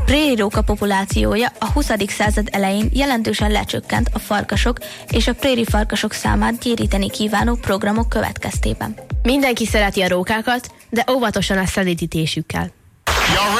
préri róka populációja a 20. század elején jelentősen lecsökkent a farkasok és a préri farkasok számát gyéríteni kívánó programok következtében. Mindenki szereti a rókákat, de óvatosan a szelídítésükkel.